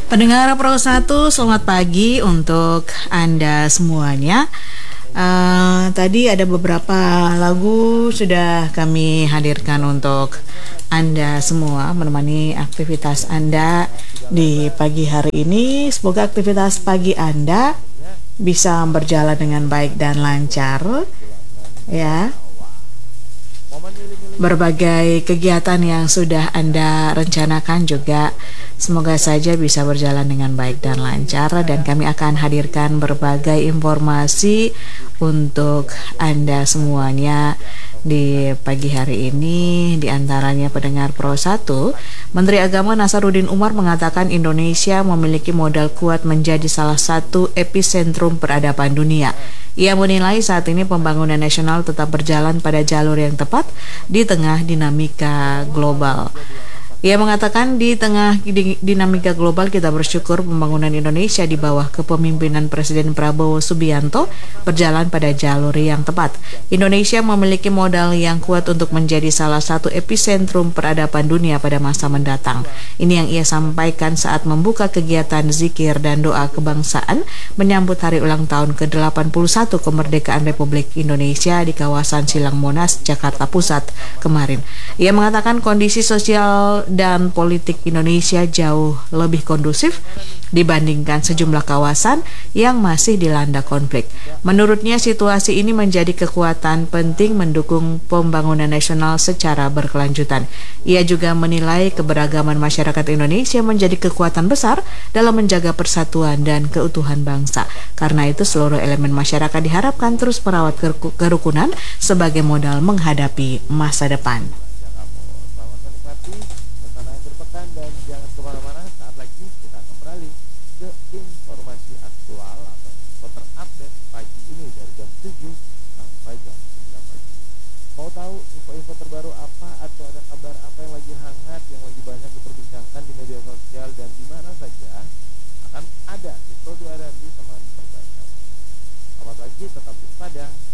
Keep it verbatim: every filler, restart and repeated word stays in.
Pendengar Pro satu, selamat pagi untuk Anda semuanya. Uh, tadi ada beberapa lagu sudah kami hadirkan untuk Anda semua, menemani aktivitas Anda di pagi hari ini. Semoga aktivitas pagi Anda bisa berjalan dengan baik dan lancar, ya. Berbagai kegiatan yang sudah Anda rencanakan juga semoga saja bisa berjalan dengan baik dan lancar, dan kami akan hadirkan berbagai informasi untuk Anda semuanya di pagi hari ini. Di antaranya pendengar Pro satu, Menteri Agama Nasaruddin Umar mengatakan Indonesia memiliki modal kuat menjadi salah satu epicentrum peradaban dunia. Ia menilai saat ini pembangunan nasional tetap berjalan pada jalur yang tepat di tengah dinamika global. Ia mengatakan di tengah dinamika global kita bersyukur pembangunan Indonesia di bawah kepemimpinan Presiden Prabowo Subianto berjalan pada jalur yang tepat. Indonesia memiliki modal yang kuat untuk menjadi salah satu epicentrum peradaban dunia pada masa mendatang. Ini yang ia sampaikan saat membuka kegiatan zikir dan doa kebangsaan menyambut hari ulang tahun ke delapan puluh satu kemerdekaan Republik Indonesia di kawasan Silang Monas, Jakarta Pusat kemarin. Ia mengatakan kondisi sosial dan politik Indonesia jauh lebih kondusif dibandingkan sejumlah kawasan yang masih dilanda konflik. Menurutnya situasi ini menjadi kekuatan penting mendukung pembangunan nasional secara berkelanjutan. Ia juga menilai keberagaman masyarakat Indonesia menjadi kekuatan besar dalam menjaga persatuan dan keutuhan bangsa. Karena itu seluruh elemen masyarakat diharapkan terus merawat kerukunan sebagai modal menghadapi masa depan. Dan jangan kemana-mana, saat lagi kita akan beralih ke informasi aktual atau info terupdate pagi ini dari jam tujuh sampai jam sembilan pagi. Mau tahu info-info terbaru apa atau ada kabar apa yang lagi hangat, yang lagi banyak diperbincangkan di media sosial dan di mana saja, akan ada di Pro dua R R I teman terbaik. Selamat pagi, tetap waspada.